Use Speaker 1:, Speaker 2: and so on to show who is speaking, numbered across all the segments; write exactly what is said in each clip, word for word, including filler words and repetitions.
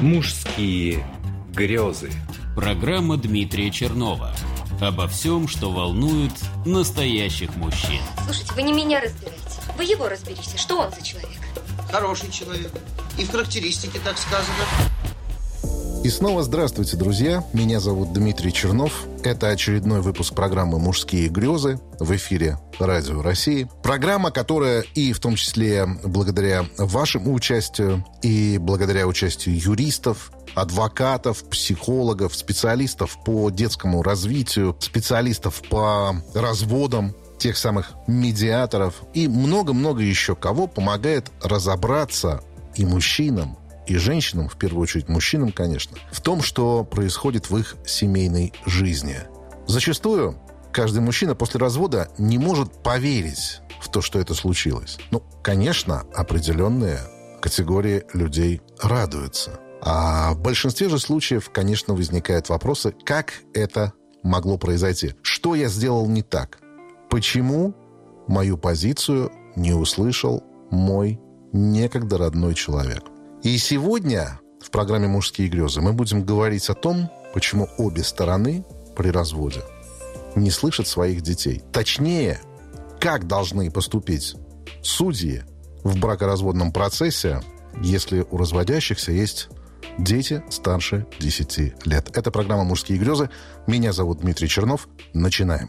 Speaker 1: Мужские грезы.
Speaker 2: Программа Дмитрия Чернова. Обо всем, что волнует настоящих мужчин.
Speaker 3: Слушайте, вы не меня разбираете. Вы его разберите. Что он за человек?
Speaker 4: Хороший человек. И в характеристике так сказано.
Speaker 5: И снова здравствуйте, друзья. Меня зовут Дмитрий Чернов. Это очередной выпуск программы «Мужские грезы» в эфире Радио России. Программа, которая и в том числе благодаря вашему участию, и благодаря участию юристов, адвокатов, психологов, специалистов по детскому развитию, специалистов по разводам, тех самых медиаторов и много-много еще кого помогает разобраться и мужчинам, и женщинам, в первую очередь мужчинам, конечно, в том, что происходит в их семейной жизни. Зачастую каждый мужчина после развода не может поверить в то, что это случилось. Ну, конечно, определенные категории людей радуются. А в большинстве же случаев, конечно, возникают вопросы, как это могло произойти? Что я сделал не так? Почему мою позицию не услышал мой некогда родной человек? И сегодня в программе «Мужские грезы» мы будем говорить о том, почему обе стороны при разводе не слышат своих детей. Точнее, как должны поступить судьи в бракоразводном процессе, если у разводящихся есть дети старше десяти лет. Это программа «Мужские грезы». Меня зовут Дмитрий Чернов. Начинаем.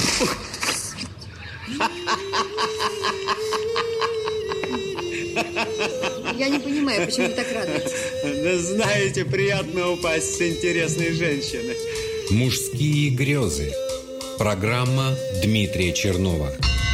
Speaker 6: Я не понимаю, почему вы так радуетесь?
Speaker 7: Да знаете, приятно упасть с интересной женщиной.
Speaker 1: «Мужские грезы». Программа Дмитрия Чернова.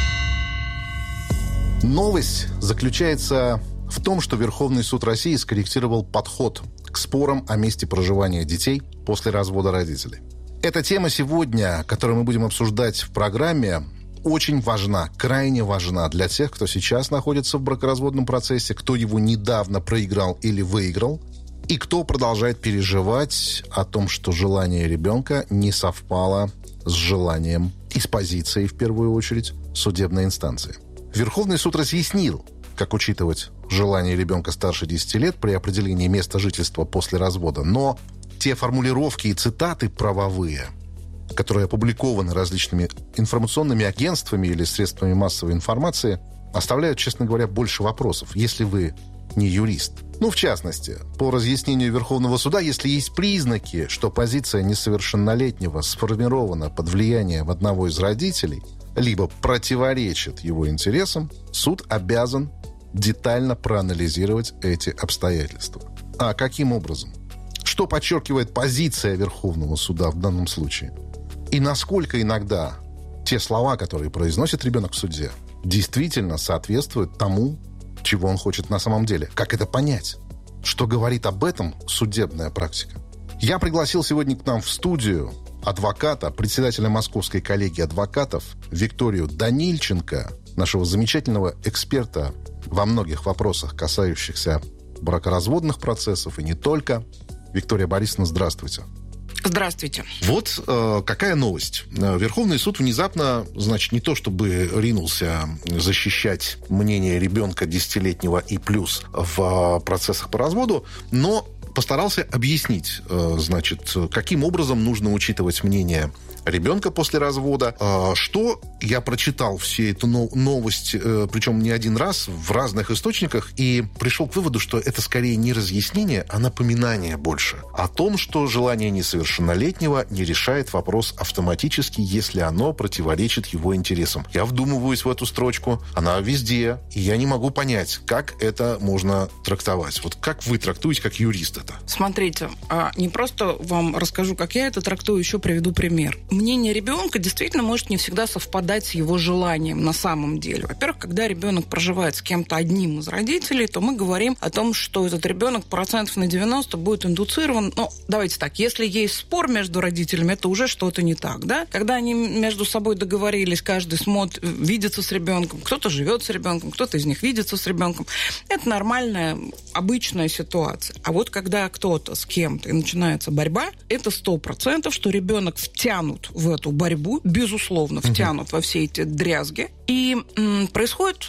Speaker 5: Новость заключается в том, что Верховный суд России скорректировал подход к спорам о месте проживания детей после развода родителей. Эта тема сегодня, которую мы будем обсуждать в программе, очень важна, крайне важна для тех, кто сейчас находится в бракоразводном процессе, кто его недавно проиграл или выиграл, и кто продолжает переживать о том, что желание ребенка не совпало с желанием и с позицией, в первую очередь, судебной инстанции. Верховный суд разъяснил, как учитывать желание ребенка старше десяти лет при определении места жительства после развода, но те формулировки и цитаты правовые, которые опубликованы различными информационными агентствами или средствами массовой информации, оставляют, честно говоря, больше вопросов, если вы не юрист. Ну, в частности, по разъяснению Верховного суда, если есть признаки, что позиция несовершеннолетнего сформирована под влиянием одного из родителей, либо противоречит его интересам, суд обязан детально проанализировать эти обстоятельства. А каким образом? Что подчеркивает позиция Верховного суда в данном случае? И насколько иногда те слова, которые произносит ребенок в суде, действительно соответствуют тому, чего он хочет на самом деле? Как это понять? Что говорит об этом судебная практика? Я пригласил сегодня к нам в студию адвоката, председателя Московской коллегии адвокатов Викторию Данильченко, нашего замечательного эксперта во многих вопросах, касающихся бракоразводных процессов и не только. Виктория Борисовна, здравствуйте.
Speaker 8: Здравствуйте.
Speaker 5: Вот э, какая новость. Верховный суд внезапно, значит, не то чтобы ринулся защищать мнение ребенка десятилетнего и плюс в процессах по разводу, но постарался объяснить, э, значит, каким образом нужно учитывать мнение ребенка после развода. Что я прочитал все эту новость, причем не один раз, в разных источниках, и пришел к выводу, что это скорее не разъяснение, а напоминание больше о том, что желание несовершеннолетнего не решает вопрос автоматически, если оно противоречит его интересам. Я вдумываюсь в эту строчку, она везде, и я не могу понять, как это можно трактовать. Вот как вы трактуете, как юрист это?
Speaker 8: Смотрите, не просто вам расскажу, как я это трактую, еще приведу пример. Мнение ребенка действительно может не всегда совпадать с его желанием на самом деле. Во-первых, когда ребенок проживает с кем-то одним из родителей, то мы говорим о том, что этот ребенок процентов на девяносто будет индуцирован. Ну, давайте так, если есть спор между родителями, это уже что-то не так, да? Когда они между собой договорились, каждый смотрит, видится с ребенком, кто-то живет с ребенком, кто-то из них видится с ребенком, это нормальная, обычная ситуация. А вот когда кто-то с кем-то и начинается борьба, это сто процентов, что ребенок втянут в эту борьбу, безусловно, втянут uh-huh. во все эти дрязги. И м, происходит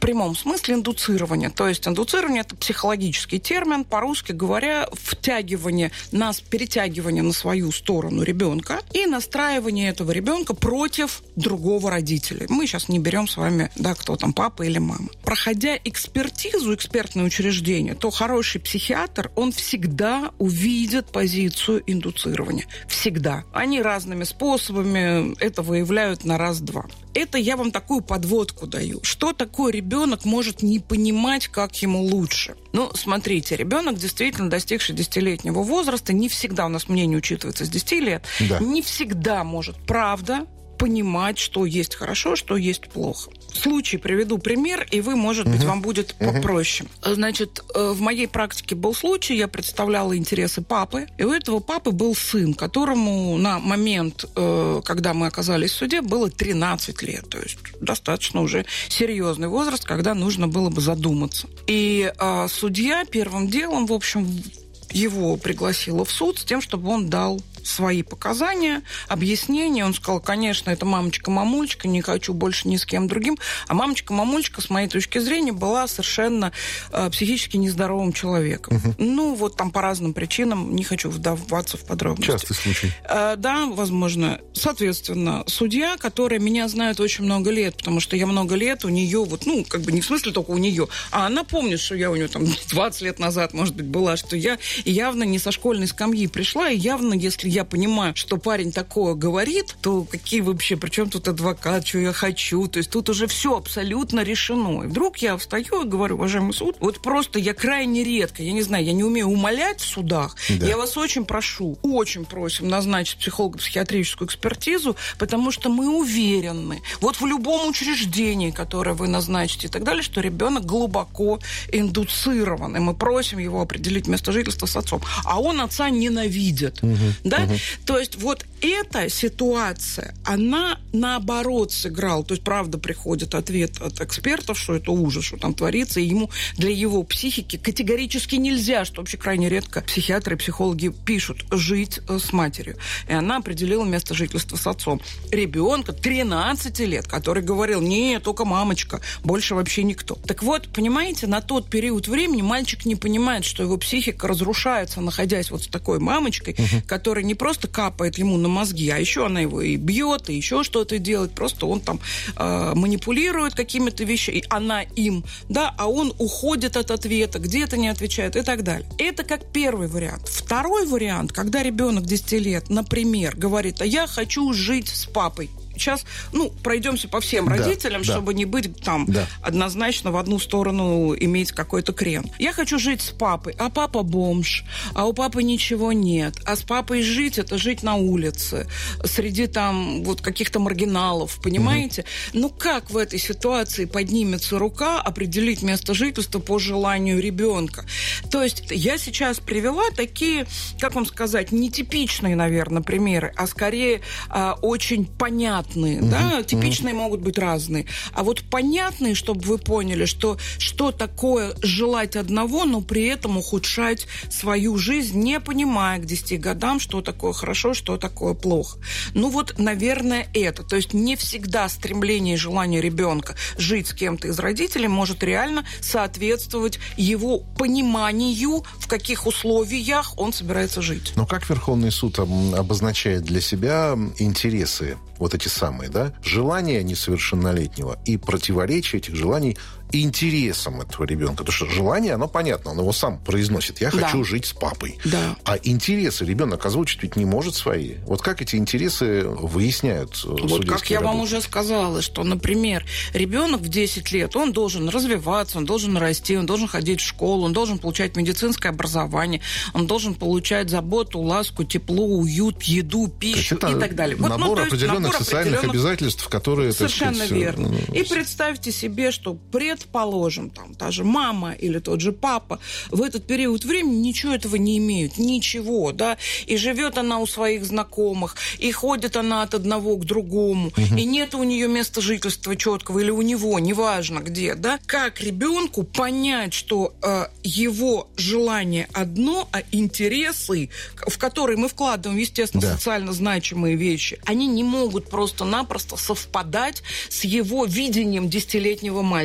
Speaker 8: прямом смысле индуцирование. То есть индуцирование – это психологический термин, по-русски говоря, втягивание, нас, перетягивание на свою сторону ребенка и настраивание этого ребенка против другого родителя. Мы сейчас не берем с вами, да, кто там, папа или мама. Проходя экспертизу, экспертное учреждение, то хороший психиатр, он всегда увидит позицию индуцирования. Всегда. Они разными способами это выявляют на раз-два. Это я вам такую подводку даю. Что такое ребенок может не понимать, как ему лучше? Ну, смотрите, ребенок, действительно достигший десятилетнего возраста, не всегда, у нас мнение учитывается с десяти лет, да. не всегда может, правда, понимать, что есть хорошо, что есть плохо. Случай приведу пример, и вы, может быть, uh-huh. вам будет uh-huh. попроще. Значит, в моей практике был случай, я представляла интересы папы, и у этого папы был сын, которому на момент, когда мы оказались в суде, было тринадцать лет. То есть достаточно уже серьезный возраст, когда нужно было бы задуматься. И судья первым делом, в общем, его пригласила в суд с тем, чтобы он дал свои показания, объяснения. Он сказал, конечно, это мамочка-мамульчика, не хочу больше ни с кем другим. А мамочка-мамульчика, с моей точки зрения, была совершенно э, психически нездоровым человеком. Угу. Ну, вот там по разным причинам, не хочу вдаваться в подробности.
Speaker 5: Частый случай.
Speaker 8: Э, да, возможно. Соответственно, судья, которая меня знает очень много лет, потому что я много лет у нее, вот, ну, как бы не в смысле только у нее, а она помнит, что я у нее там двадцать лет назад, может быть, была, что я явно не со школьной скамьи пришла, и явно, если я понимаю, что парень такое говорит, то какие вообще, причем тут адвокат, что я хочу, то есть тут уже все абсолютно решено. И вдруг я встаю и говорю, уважаемый суд, вот просто я крайне редко, я не знаю, я не умею умолять в судах, да. я вас очень прошу, очень просим назначить психолого-психиатрическую экспертизу, потому что мы уверены, вот в любом учреждении, которое вы назначите и так далее, что ребенок глубоко индуцирован, и мы просим его определить место жительства с отцом, а он отца ненавидит, угу. да? Угу. То есть вот эта ситуация, она наоборот сыграла. То есть, правда, приходит ответ от экспертов, что это ужас, что там творится, и ему для его психики категорически нельзя, что вообще крайне редко психиатры и психологи пишут, жить с матерью. И она определила место жительства с отцом. Ребенка тринадцати лет, который говорил, нет, только мамочка, больше вообще никто. Так вот, понимаете, на тот период времени мальчик не понимает, что его психика разрушается, находясь вот с такой мамочкой, угу. которая не просто капает ему на мозги, а еще она его и бьет, и еще что-то делает. Просто он там э, манипулирует какими-то вещами, и она им, да, а он уходит от ответа, где-то не отвечает и так далее. Это как первый вариант. Второй вариант, когда ребенок десяти лет, например, говорит, а я хочу жить с папой. Сейчас, ну, пройдемся по всем да, родителям, да. чтобы не быть там да. однозначно в одну сторону иметь какой-то крен. Я хочу жить с папой, а папа бомж, а у папы ничего нет. А с папой жить – это жить на улице, среди там вот каких-то маргиналов, понимаете? Угу. Ну, как в этой ситуации поднимется рука определить место жительства по желанию ребенка? То есть я сейчас привела такие, как вам сказать, нетипичные, наверное, примеры, а скорее а, очень понятные. Uh-huh, да, типичные uh-huh. могут быть разные. А вот понятные, чтобы вы поняли, что, что такое желать одного, но при этом ухудшать свою жизнь, не понимая к десяти годам, что такое хорошо, что такое плохо. Ну вот, наверное, это. То есть не всегда стремление и желание ребенка жить с кем-то из родителей может реально соответствовать его пониманию, в каких условиях он собирается жить.
Speaker 5: Но как Верховный суд обозначает для себя интересы, вот эти самые, да, желания несовершеннолетнего и противоречия этих желаний интересам этого ребенка? Потому что желание, оно понятно, он его сам произносит. Я хочу да. жить с папой.
Speaker 8: Да.
Speaker 5: А интересы ребенок озвучить ведь не может свои. Вот как эти интересы выясняют судейские
Speaker 8: Вот как я
Speaker 5: работы?
Speaker 8: вам уже сказала, что, например, ребенок в десять лет, он должен развиваться, он должен расти, он должен ходить в школу, он должен получать медицинское образование, он должен получать заботу, ласку, тепло, уют, еду, пищу и так далее. Вот,
Speaker 5: набор
Speaker 8: ну,
Speaker 5: определенных
Speaker 8: набор
Speaker 5: социальных
Speaker 8: определенных...
Speaker 5: обязательств, которые...
Speaker 8: Совершенно
Speaker 5: так сказать,
Speaker 8: верно. И представьте себе, что предположим, там, та же мама или тот же папа в этот период времени ничего этого не имеют. Ничего, да. И живет она у своих знакомых, и ходит она от одного к другому, угу. и нет у нее места жительства четкого, или у него, неважно где, да. Как ребенку понять, что э, его желание одно, а интересы, в которые мы вкладываем, естественно, да. социально значимые вещи, они не могут просто-напросто совпадать с его видением десятилетнего мальчика или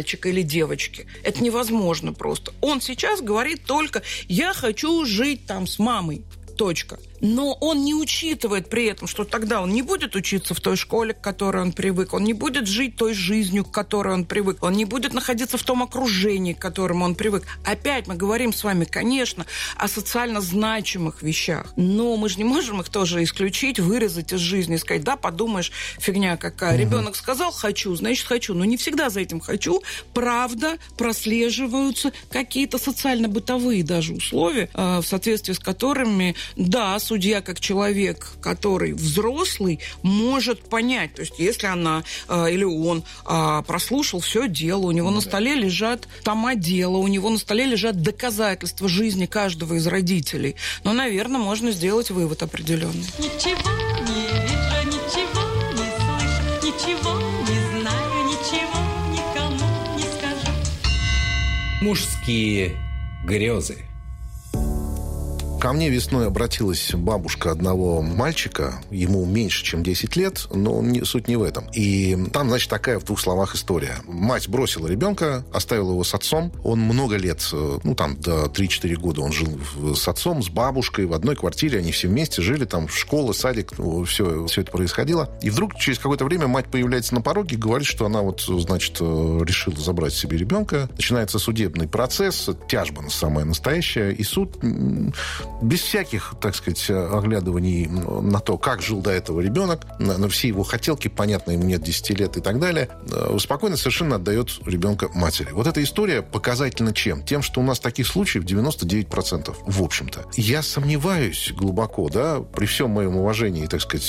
Speaker 8: девочки. Это невозможно просто. Он сейчас говорит только «я хочу жить там с мамой». Точка. Но он не учитывает при этом, что тогда он не будет учиться в той школе, к которой он привык, он не будет жить той жизнью, к которой он привык, он не будет находиться в том окружении, к которому он привык. Опять мы говорим с вами, конечно, о социально значимых вещах, но мы же не можем их тоже исключить, вырезать из жизни и сказать, да, подумаешь, фигня какая. Угу. Ребенок сказал «хочу», значит «хочу». Но не всегда за этим «хочу». Правда, прослеживаются какие-то социально-бытовые даже условия, в соответствии с которыми, да, судья, как человек, который взрослый, может понять. То есть, если она э, или он э, прослушал все дело, у него ну, на столе да. лежат тома дела, у него на столе лежат доказательства жизни каждого из родителей. Но, наверное, можно сделать вывод определенный.
Speaker 9: Ничего не вижу, ничего не слышу, ничего не знаю, ничего никому не скажу.
Speaker 1: Мужские грезы.
Speaker 5: Ко мне весной обратилась бабушка одного мальчика, ему меньше, чем десять лет, но не, суть не в этом. И там, значит, такая в двух словах история. Мать бросила ребенка, оставила его с отцом. Он много лет, ну, там, до три-четыре года он жил с отцом, с бабушкой в одной квартире. Они все вместе жили, там, школа, садик, ну, все, все это происходило. И вдруг через какое-то время мать появляется на пороге и говорит, что она вот, значит, решила забрать себе ребенка. Начинается судебный процесс, тяжба самая настоящая, и суд... без всяких, так сказать, оглядываний на то, как жил до этого ребенок, на, на все его хотелки, понятно, ему нет десяти лет и так далее, спокойно совершенно отдает ребенка матери. Вот эта история показательна чем? Тем, что у нас таких случаев девяносто девять процентов, в общем-то. Я сомневаюсь глубоко, да, при всем моем уважении, так сказать,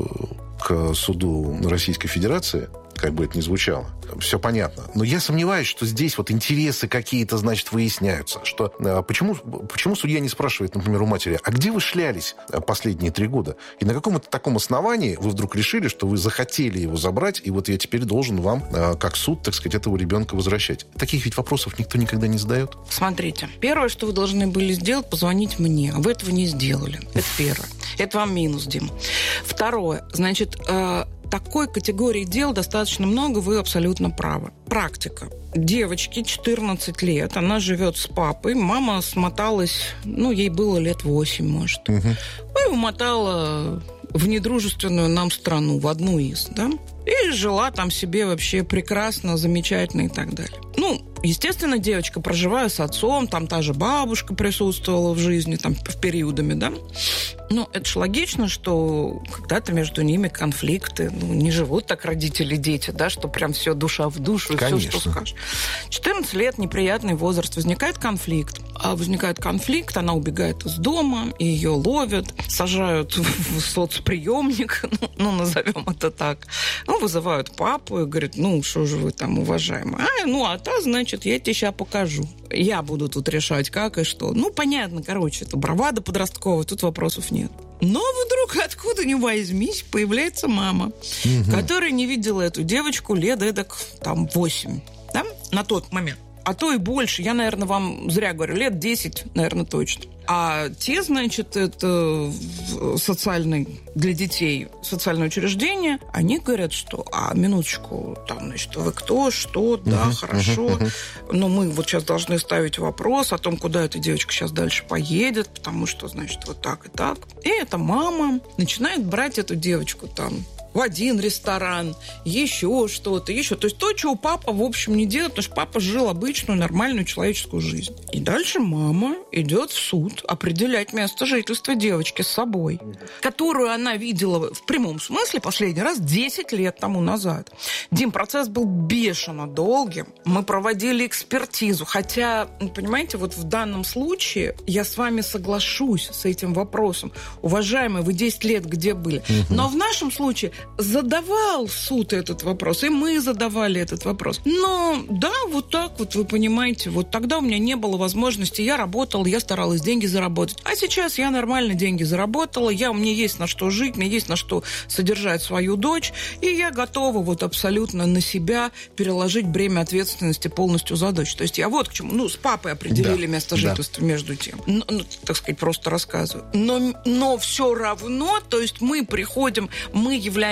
Speaker 5: к суду Российской Федерации, как бы это ни звучало, все понятно. Но я сомневаюсь, что здесь вот интересы какие-то, значит, выясняются. Что, почему, почему судья не спрашивает, например, у матери, а где вы шлялись последние три года? И на каком-то таком основании вы вдруг решили, что вы захотели его забрать, и вот я теперь должен вам, как суд, так сказать, этого ребенка возвращать. Таких ведь вопросов никто никогда не задает.
Speaker 8: Смотрите, первое, что вы должны были сделать, позвонить мне. Вы этого не сделали. Это первое. Это вам минус, Дим. Второе, значит, такой категории дел достаточно много, вы абсолютно правы. Практика. Девочке четырнадцать лет, она живет с папой, мама смоталась, ну, ей было лет восемь, может. Угу. И умотала в недружественную нам страну, в одну из, да, и жила там себе вообще прекрасно, замечательно и так далее. Ну, естественно, девочка, проживая с отцом, там та же бабушка присутствовала в жизни, там, в периодами, да. Ну, это же логично, что когда-то между ними конфликты. Ну, не живут так родители, дети, да, что прям все душа в душу, и все, что скажешь. четырнадцать лет, неприятный возраст, возникает конфликт. А возникает конфликт, она убегает из дома, и ее ловят, сажают в соцприемник, ну, ну, назовем это так. Ну, вызывают папу и говорят, ну, что же вы там, уважаемая? А, ну, а та, значит, я тебе сейчас покажу. Я буду тут решать, как и что. Ну, понятно, короче, это бравада подростковая, тут вопросов нет. Но вдруг, откуда ни возьмись, появляется мама, угу. которая не видела эту девочку лет эдак, там, восемь, да, на тот момент. А то и больше. Я, наверное, вам зря говорю, лет десять, наверное, точно. А те, значит, это социальный, для детей социальное учреждение, они говорят, что, а, минуточку, там, значит, вы кто, что, да, uh-huh, хорошо. Uh-huh, uh-huh. Но мы вот сейчас должны ставить вопрос о том, куда эта девочка сейчас дальше поедет, потому что, значит, вот так и так. И эта мама начинает брать эту девочку там в один ресторан, еще что-то, еще. То есть то, чего папа, в общем, не делает, потому что папа жил обычную, нормальную человеческую жизнь. И дальше мама идет в суд определять место жительства девочки с собой, которую она видела в прямом смысле последний раз десять лет тому назад. Дим, процесс был бешено долгим. Мы проводили экспертизу. Хотя, понимаете, вот в данном случае я с вами соглашусь с этим вопросом. Уважаемые, вы десять лет где были? Но в нашем случае задавал суд этот вопрос, и мы задавали этот вопрос. Но да, вот так вот, вы понимаете, вот тогда у меня не было возможности, я работала, я старалась деньги заработать. А сейчас я нормально деньги заработала, я, у меня есть на что жить, мне есть на что содержать свою дочь, и я готова вот абсолютно на себя переложить бремя ответственности полностью за дочь. То есть я вот к чему, ну, с папой определили да, место жительства да. между тем. Ну, ну, так сказать, просто рассказываю. Но, но все равно, то есть мы приходим, мы являемся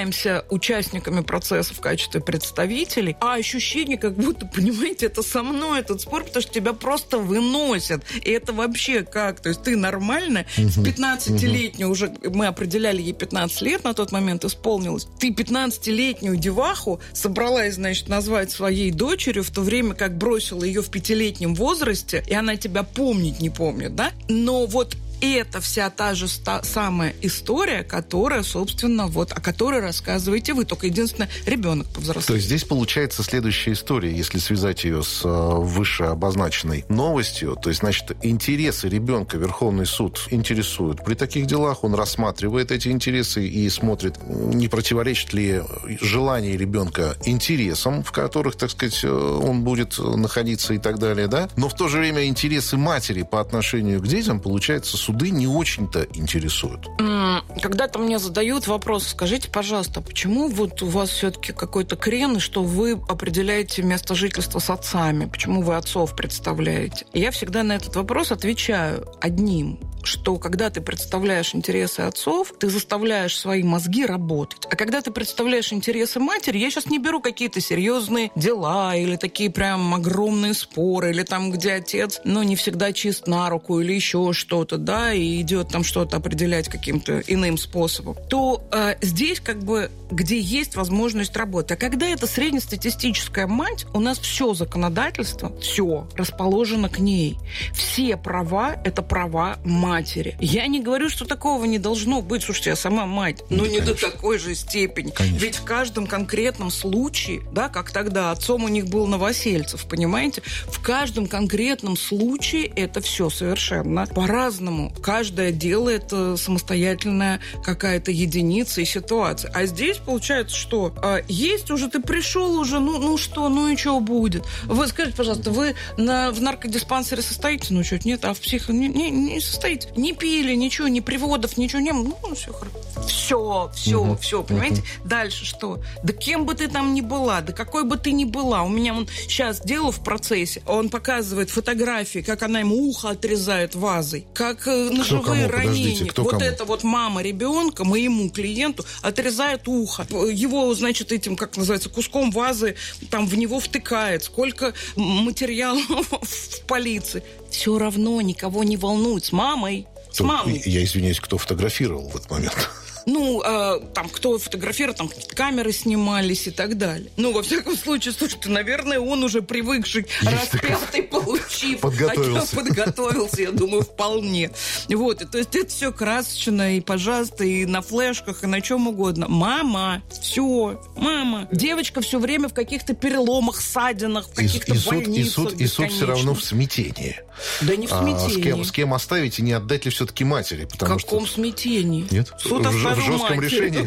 Speaker 8: являемся участниками процесса в качестве представителей, а ощущение, как будто, понимаете, это со мной этот спор, потому что тебя просто выносят. И это вообще как? То есть ты нормально, uh-huh. пятнадцатилетнюю uh-huh. уже, мы определяли ей пятнадцать лет на тот момент исполнилось, ты пятнадцатилетнюю деваху собралась, значит, назвать своей дочерью, в то время как бросила ее в пятилетнем возрасте, и она тебя помнить не помнит, да? Но вот и это вся та же ста- самая история, которая, собственно, вот, о которой рассказываете вы. Только единственное, ребенок повзрослел.
Speaker 5: То есть здесь получается следующая история, если связать ее с э, выше обозначенной новостью. То есть, значит, интересы ребенка Верховный суд интересует. При таких делах он рассматривает эти интересы и смотрит, не противоречит ли желание ребенка интересам, в которых, так сказать, он будет находиться и так далее, да? Но в то же время интересы матери по отношению к детям, получается, суд суды не очень-то интересуют.
Speaker 8: Когда-то мне задают вопрос, скажите, пожалуйста, почему вот у вас все-таки какой-то крен, что вы определяете место жительства с отцами? Почему вы отцов представляете? И я всегда на этот вопрос отвечаю одним, что когда ты представляешь интересы отцов, ты заставляешь свои мозги работать. А когда ты представляешь интересы матери, я сейчас не беру какие-то серьезные дела или такие прям огромные споры, или там, где отец, ну, не всегда чист на руку или еще что-то, да, и идет там что-то определять каким-то иным способом, то э, здесь как бы, где есть возможность работы. А когда это среднестатистическая мать, у нас все законодательство, все расположено к ней. Все права – это права матери. Я не говорю, что такого не должно быть. Слушайте, я сама мать, но не до такой же степени. Конечно. Ведь в каждом конкретном случае, да, как тогда отцом у них был Новосельцев, понимаете, в каждом конкретном случае это все совершенно по-разному. Каждое дело – это самостоятельная какая-то единица и ситуация. А здесь получается, что а, есть уже, ты пришел уже, ну, ну что, ну и что будет? Вы скажите, пожалуйста, вы на, в наркодиспансере состоите? Ну что, нет, а в психо... Не, не, не состоите. Не пили, ничего, ни приводов, ничего не было. Ну, все хорошо. Все, все, угу. все, понимаете? Угу. Дальше что? Да кем бы ты там ни была, да какой бы ты ни была. У меня он сейчас дело в процессе, он показывает фотографии, как она ему ухо отрезает вазой, как ножевые ранения. Вот кому? Это вот мама ребенка моему клиенту отрезает ухо. Его, значит, этим, как называется, куском вазы там в него втыкает. Сколько материала в полиции. Все равно никого не волнует. С мамой. С мамой.
Speaker 5: Я извиняюсь, кто фотографировал в этот момент?
Speaker 8: Ну, э, там, кто фотографировал, там какие-то камеры снимались и так далее. Ну, во всяком случае, слушайте, наверное, он уже привыкший, распятый, получив.
Speaker 5: Подготовился.
Speaker 8: Подготовился, я думаю, вполне. Вот, и, то есть это все красочно, и, пожалуйста, и на флешках, и на чем угодно. Мама, все, мама. Девочка все время в каких-то переломах, ссадинах, в каких-то
Speaker 5: и, и суд,
Speaker 8: больницах.
Speaker 5: И суд, и суд все равно в смятении.
Speaker 8: Да не в смятении.
Speaker 5: А, с, кем, с кем оставить и не отдать ли все-таки матери?
Speaker 8: В каком что... смятении?
Speaker 5: Нет?
Speaker 8: Суд
Speaker 5: в, в жестком матери. Решении?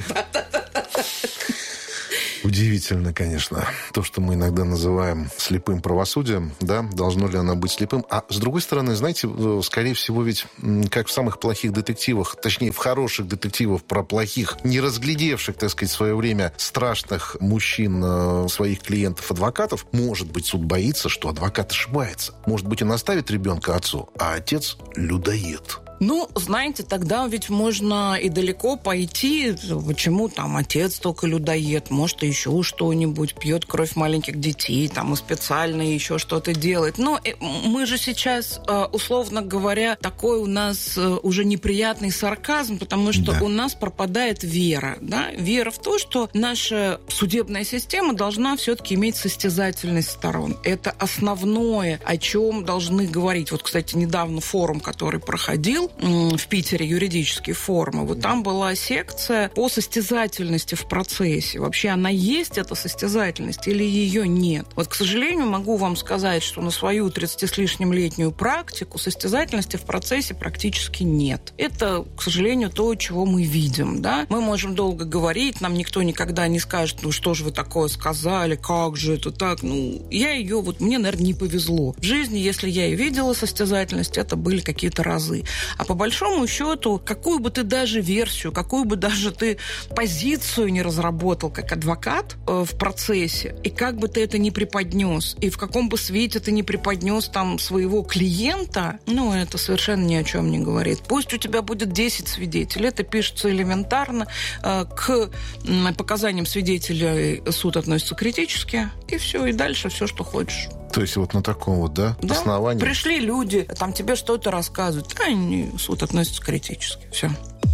Speaker 5: Удивительно, конечно, то, что мы иногда называем слепым правосудием, да, должно ли оно быть слепым. А с другой стороны, знаете, скорее всего, ведь как в самых плохих детективах, точнее, в хороших детективах про плохих, не разглядевших, так сказать, в свое время страшных мужчин, своих клиентов-адвокатов, может быть, суд боится, что адвокат ошибается. Может быть, он оставит ребенка отцу, а отец людоед.
Speaker 8: Ну, знаете, тогда ведь можно и далеко пойти. Почему там отец только людоед? Может, еще что-нибудь, пьет кровь маленьких детей, там и специально еще что-то делает. Но мы же сейчас, условно говоря, такой у нас уже неприятный сарказм, потому что да. у нас пропадает вера. Да? Вера в то, что наша судебная система должна все-таки иметь состязательность сторон. Это основное, о чем должны говорить. Вот, кстати, недавно форум, который проходил, в Питере, юридические форумы. Вот там была секция по состязательности в процессе. Вообще она есть, эта состязательность, или ее нет? Вот, к сожалению, могу вам сказать, что на свою тридцать с лишним летнюю практику состязательности в процессе практически нет. Это, к сожалению, то, чего мы видим. Да? Мы можем долго говорить, нам никто никогда не скажет, ну что же вы такое сказали, как же это так? Ну, я ее, вот мне, наверное, не повезло. В жизни, если я и видела состязательность, это были какие-то разы. А по большому счету, какую бы ты даже версию, какую бы даже ты позицию не разработал как адвокат э, в процессе, и как бы ты это ни преподнес, и в каком бы свете ты не преподнес там своего клиента, ну, это совершенно ни о чем не говорит. Пусть у тебя будет десять свидетелей, это пишется элементарно, э, к э, показаниям свидетелей суд относится критически, и все, и дальше все, что хочешь.
Speaker 5: То есть вот на таком вот, да,
Speaker 8: да?
Speaker 5: основании?
Speaker 8: Пришли люди, там тебе что-то рассказывают, а не, суд относится критически. Все.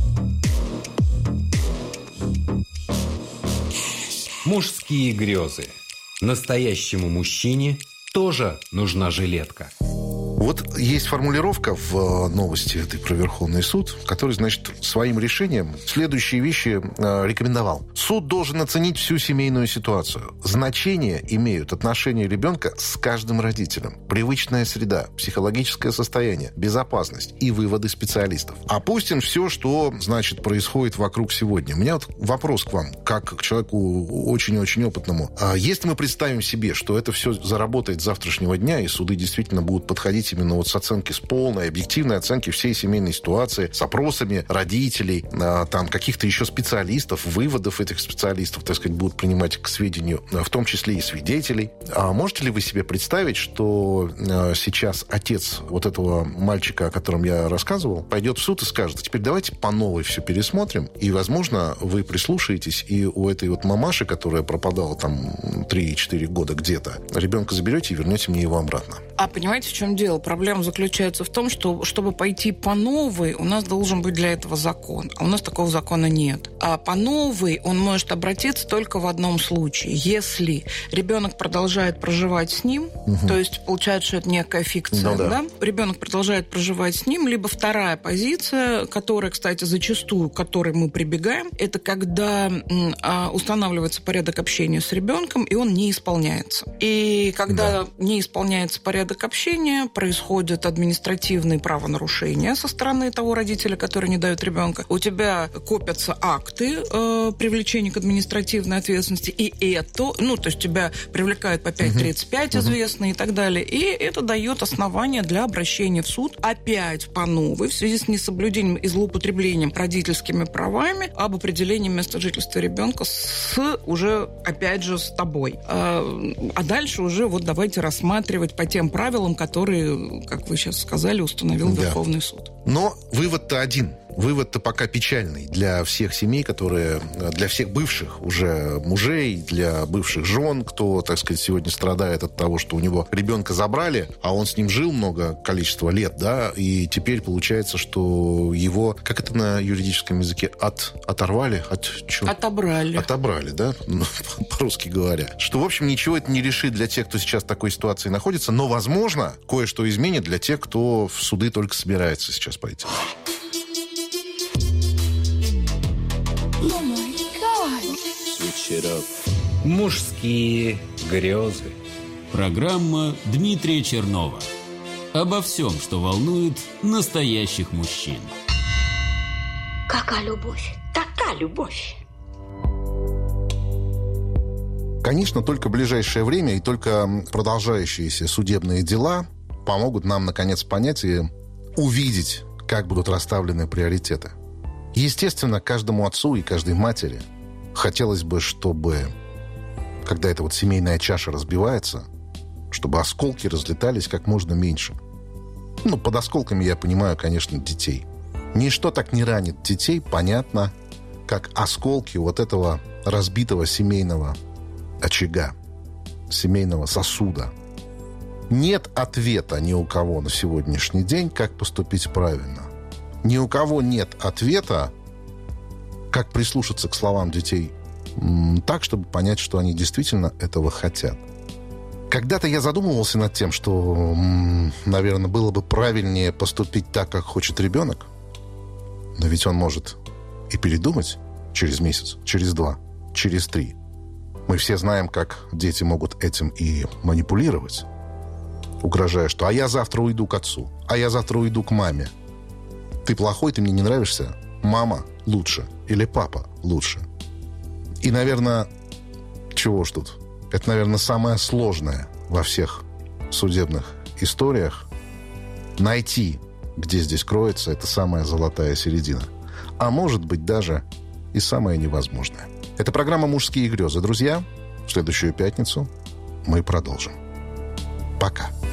Speaker 1: Мужские грезы. Настоящему мужчине тоже нужна жилетка.
Speaker 5: Вот есть формулировка в новости этой про Верховный суд, который, значит, своим решением следующие вещи э, рекомендовал. Суд должен оценить всю семейную ситуацию. Значение имеют отношения ребенка с каждым родителем, привычная среда, психологическое состояние, безопасность и выводы специалистов. Опустим все, что, значит, происходит вокруг сегодня. У меня вот вопрос к вам, как к человеку очень-очень опытному. А если мы представим себе, что это все заработает с завтрашнего дня, и суды действительно будут подходить именно вот с оценки, с полной, объективной оценки всей семейной ситуации, с опросами родителей, там, каких-то еще специалистов, выводов этих специалистов, так сказать, будут принимать к сведению, в том числе и свидетелей. А можете ли вы себе представить, что сейчас отец вот этого мальчика, о котором я рассказывал, пойдет в суд и скажет: а теперь давайте по новой все пересмотрим, и, возможно, вы прислушаетесь, и у этой вот мамаши, которая пропадала там три-четыре года где-то, ребенка заберете и вернете мне его обратно.
Speaker 8: А понимаете, в чем дело? Проблема заключается в том, что, чтобы пойти по новой, у нас должен быть для этого закон. А у нас такого закона нет. А по новой он может обратиться только в одном случае. Если ребенок продолжает проживать с ним, угу. то есть получается, что это некая фикция, ну, да. Да? Ребенок продолжает проживать с ним, либо вторая позиция, которая, кстати, зачастую, к которой мы прибегаем, это когда а, устанавливается порядок общения с ребенком, и он не исполняется. И когда да. не исполняется порядок общения, происходят административные правонарушения со стороны того родителя, который не дает ребенка. У тебя копятся акты э, привлечения к административной ответственности, и это, ну, то есть тебя привлекают по пять тридцать пять, uh-huh. известно, и так далее. И это дает основание для обращения в суд опять по новой в связи с несоблюдением и злоупотреблением родительскими правами об определении места жительства ребенка с уже, опять же, с тобой. А, а дальше уже вот давайте рассматривать по тем правилам, которые, как вы сейчас сказали, установил да. Верховный суд.
Speaker 5: Но вывод-то один. Вывод-то пока печальный для всех семей, которые... Для всех бывших уже мужей, для бывших жен, кто, так сказать, сегодня страдает от того, что у него ребенка забрали, а он с ним жил много количества лет, да, и теперь получается, что его, как это на юридическом языке, от, оторвали? От, чё?
Speaker 8: Отобрали.
Speaker 5: Отобрали, да, по-русски говоря. Что, в общем, ничего это не решит для тех, кто сейчас в такой ситуации находится, но, возможно, кое-что изменит для тех, кто в суды только собирается сейчас пойти.
Speaker 1: Мужские грезы.
Speaker 2: Программа Дмитрия Чернова. Обо всем, что волнует настоящих мужчин.
Speaker 3: Какая любовь, такая любовь.
Speaker 5: Конечно, только ближайшее время и только продолжающиеся судебные дела помогут нам, наконец, понять и увидеть, как будут расставлены приоритеты. Естественно, каждому отцу и каждой матери хотелось бы, чтобы, когда эта вот семейная чаша разбивается, чтобы осколки разлетались как можно меньше. Ну, под осколками я понимаю, конечно, детей. Ничто так не ранит детей, понятно, как осколки вот этого разбитого семейного очага, семейного сосуда. Нет ответа ни у кого на сегодняшний день, как поступить правильно. Ни у кого нет ответа, как прислушаться к словам детей так, чтобы понять, что они действительно этого хотят. Когда-то я задумывался над тем, что, наверное, было бы правильнее поступить так, как хочет ребенок. Но ведь он может и передумать через месяц, через два, через три. Мы все знаем, как дети могут этим и манипулировать, угрожая, что «а я завтра уйду к отцу», «а я завтра уйду к маме». «Ты плохой, ты мне не нравишься, мама лучше» или «папа лучше». И, наверное, чего ж тут? Это, наверное, самое сложное во всех судебных историях — найти где здесь кроется эта самая золотая середина. А может быть, даже и самое невозможное. Это программа «Мужские грезы». Друзья, в следующую пятницу мы продолжим. Пока.